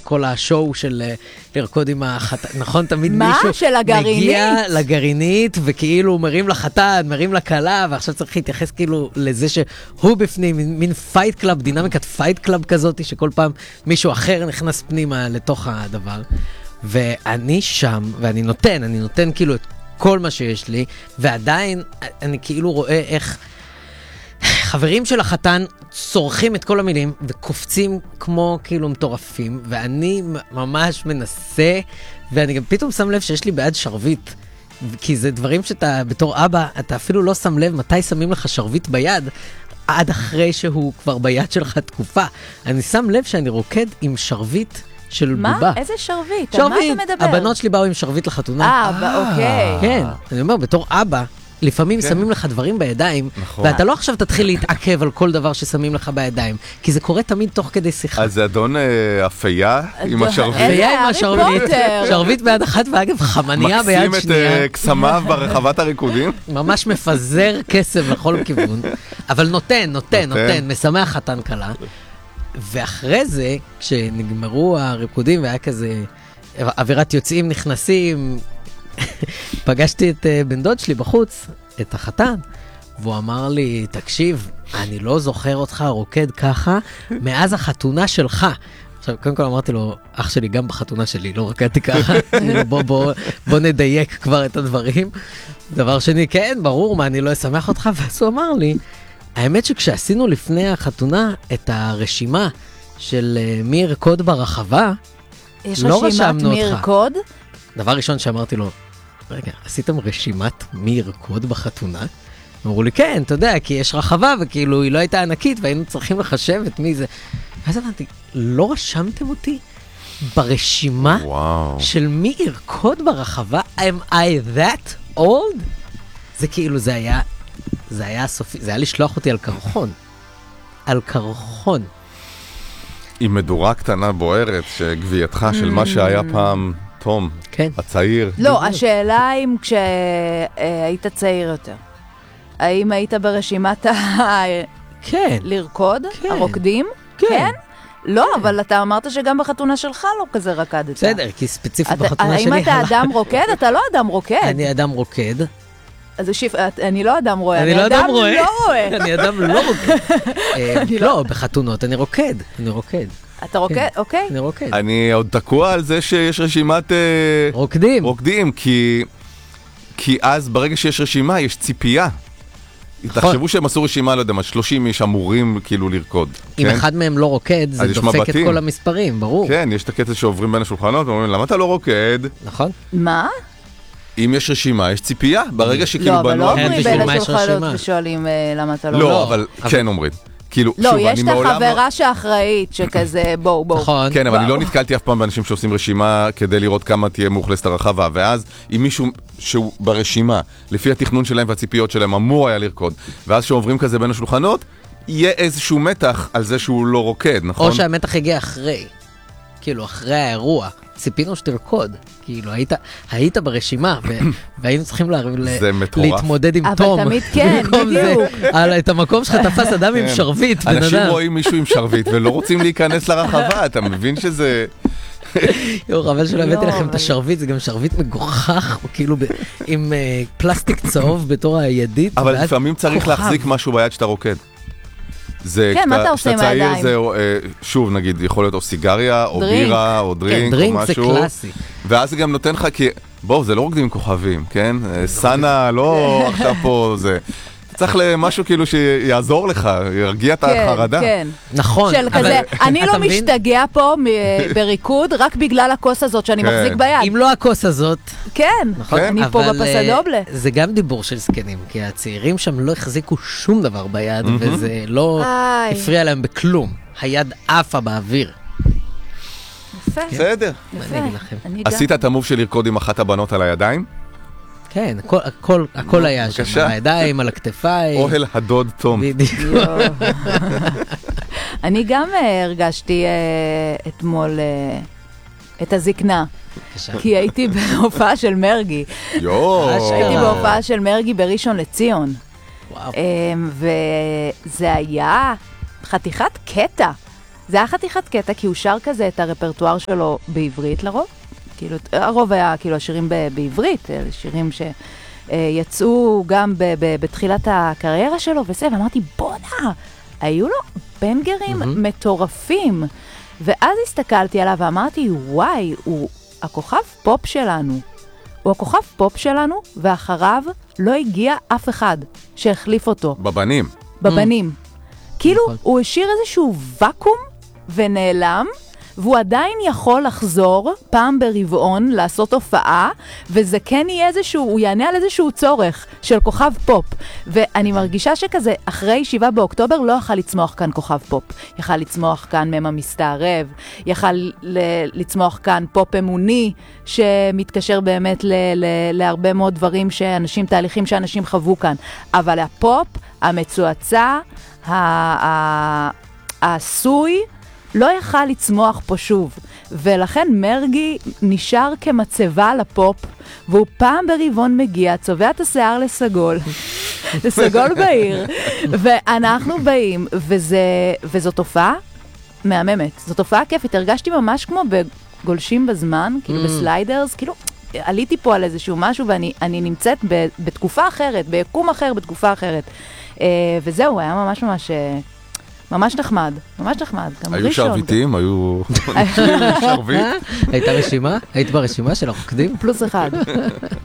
כל השואו של לרקוד עם החתן, נכון? תמיד מה? מישהו של הגרעינית? מגיע לגרעינית, וכאילו מרים לחתן, מרים לכלה, ועכשיו צריך להתייחס כאילו לזה שהוא בפנים, מין פייט קלאב, דינמיקת פייט קלאב כזאת, שכל פעם מישהו אחר נכנס פנימה לתוך הדבר. ואני שם, ואני נותן כאילו את כל מה שיש לי, ועדיין אני כאילו רואה איך חברים של החתן צורכים את כל המילים וקופצים כמו כאילו מטורפים, ואני ממש מנסה, ואני גם פתאום שם לב שיש לי ביד שרביט, כי זה דברים שאתה בתור אבא, אתה אפילו לא שם לב מתי שמים לך שרביט ביד, עד אחרי שהוא כבר ביד שלך תקופה. אני שם לב שאני רוקד עם שרביט של בובה. מה? איזה שרביט? על מה אתה מדבר? הבנות שלי באו עם שרביט לחתונה. אוקיי. כן, אני אומר, בתור אבא, לפעמים שמים לך דברים בידיים, ואתה לא עכשיו תתחיל להתעכב על כל דבר ששמים לך בידיים, כי זה קורה תמיד תוך כדי שיחה. אז זה אדון אפייה עם השרביט. אפייה עם השרביט. שרביט ביד אחת, ואגב, חמניה ביד שנייה. מקסים את קסמיו ברחבת הריקודים. ממש מפזר כסף לכל כיוון, אבל נותן, משמח חתן קלה. ואחרי זה, כשנגמרו הריקודים והיה כזה אווירת יוצאים נכנסים, פגשתי את בן דוד שלי בחוץ, את החתן, והוא אמר לי, תקשיב, אני לא זוכר אותך רוקד ככה מאז החתונה שלך. עכשיו, קודם כל אמרתי לו, אח שלי גם בחתונה שלי, לא רקדתי ככה, בוא נדייק כבר את הדברים. דבר שני, כן, ברור, מה, אני לא אשמח אותך, ואז הוא אמר לי, האמת שכשעשינו לפני החתונה את הרשימה של מי ירקוד ברחבה, לא רשמנו אותך. יש רשימת מי ירקוד? דבר ראשון שאמרתי לו, רגע, עשיתם רשימת מי ירקוד בחתונה? אמרו לי, כן, אתה יודע, כי יש רחבה, וכאילו היא לא הייתה ענקית, והיינו צריכים לחשב את מי זה. ואז אמרתי, לא רשמתם אותי ברשימה של מי ירקוד ברחבה? Am I that old? זה כאילו, זה היה סופי, זה היה לשלוח אותי על קרחון. על קרחון. עם מדורה קטנה בוערת, שגבייתך של מה שהיה פעם תום, כן. הצעיר. לא, השאלה אם כשהיית צעיר יותר, האם היית ברשימת כן. לרקוד? כן. הרוקדים? כן. לא, אבל אתה אמרת שגם בחתונה שלך לא כזה רקדת. בסדר, כי ספציפית בחתונה שלי... האם אתה אדם רוקד? אתה לא אדם רוקד. אני אדם רוקד. אז אני לא אדם רואה, אני לא אדם רואה. אני אדם לא רוקד. לא, בחתונות אני רוקד. אתה רוקד? אוקיי. אני רוקד. אני עוד תקוע על זה שיש רשימת רוקדים, כי אז ברגע שיש רשימה יש ציפייה. תחשבו שהם עשו רשימה, לא יודע מה, 30 איש אמורים כאילו לרקוד. אם אחד מהם לא רוקד, זה דופק את כל המספרים, ברור. כן, יש את הקטע שעוברים בין השולחנות, ואומרים, למה אתה לא רוקד? נכון. מה? אם יש רשימה, יש ציפייה. ברגע שכאילו לא, אבל לא בנו... אומרים בין השולחנות ושואלים למה אתה לא... לא, אבל כן אומרים. כאילו, לא, שוב, יש את החברה שאחראית, שכזה בואו. נכון. כן, אבל אני לא נתקלתי אף פעם באנשים שעושים רשימה כדי לראות כמה תהיה מאוכלסת הרחבה, ואז אם מישהו שהוא ברשימה, לפי התכנון שלהם והציפיות שלהם, אמור היה לרקוד, ואז שעוברים כזה בין השולחנות, יהיה איזשהו מתח על זה שהוא לא רוקד, נכון? או שהמתח הגיע אחרי, כאילו אחרי האירוע. ציפינו שתרקוד, כאילו היית ברשימה, והיינו צריכים להתמודד עם תום. אבל תמיד כן, בדיוק. את המקום שלך תפס אדם עם שרביט. אנשים רואים מישהו עם שרביט ולא רוצים להיכנס לרחבה, אתה מבין שזה... חבל שלא הבאתי לכם את השרביט, זה גם שרביט מגוחך, כאילו עם פלסטיק צהוב בתור הידית. אבל לפעמים צריך להחזיק משהו ביד שאתה רוקד. כן, מה אתה עושה עם הידיים? זה, שוב, נגיד, יכול להיות או סיגריה, או בירה, או דרינק, או משהו. דרינק זה קלאסי. ואז זה גם נותן לך, כי, בואו, זה לא רוקדים עם כוכבים, כן? סאנה, לא עכשיו פה, זה... צריך למשהו כאילו שיעזור לך, ירגיע את החרדה. כן, נכון. של כזה, אני לא משתגע פה בריקוד, רק בגלל הכוס הזאת שאני מחזיק ביד. אם לא הכוס הזאת. כן, אני פה בפסדובלה. זה גם דיבור של זקנים, כי הצעירים שם לא החזיקו שום דבר ביד, וזה לא הפריע להם בכלום. היד עפה באוויר. יפה. בסדר. עשית את המוב של לרקוד עם אחת הבנות על הידיים? כן, הכל היה שם, על הידיים, על הכתפיים. אוהל הדוד תום. אני גם הרגשתי אתמול את הזקנה, כי הייתי בהופעה של מרגי. הייתי בהופעה של מרגי בראשון לציון. וזה היה חתיכת קטע. זה היה חתיכת קטע, כי הוא שר כזה את הרפרטואר שלו בעברית לרוב. כאילו, הרוב היה כאילו השירים בעברית, שירים שיצאו גם בתחילת הקריירה שלו וזה, ואמרתי, בונה, היו לו בנגרים מטורפים. ואז הסתכלתי עליו ואמרתי, וואי, הוא הכוכב פופ שלנו. הוא הכוכב פופ שלנו, ואחריו לא הגיע אף אחד שהחליף אותו. בבנים. בבנים. כאילו, הוא השאיר איזשהו וקום ונעלם, והוא עדיין יכול לחזור פעם ברבעון לעשות הופעה, וזה כן יהיה איזשהו, הוא יענה על איזשהו צורך של כוכב פופ. ואני מרגישה שכזה, אחרי 7 באוקטובר לא יכל לצמוח כאן כוכב פופ. יכל לצמוח כאן ממה מסתערב, יכל לצמוח כאן פופ אמוני, שמתקשר באמת להרבה מאוד דברים שאנשים, תהליכים שאנשים חוו כאן. אבל הפופ, המצועצע, העשוי, לא יכל לצמוח פה שוב, ולכן מרגי נשאר כמצבה לפופ, והוא פעם ברבעון מגיע, צובע את השיער לסגול, לסגול בעיר, ואנחנו באים, וזו תופעה מהממת, זו תופעה כיפית, הרגשתי ממש כמו בגולשים בזמן, כאילו בסליידרס, כאילו עליתי פה על איזשהו משהו, ואני נמצאת בתקופה אחרת, ביקום אחר, בתקופה אחרת, וזהו, היה ממש ממש... ממש נחמד, ממש נחמד. היו שרביטים, היו שרביט. הייתה רשימה? היית ברשימה של הרוקדים? +1.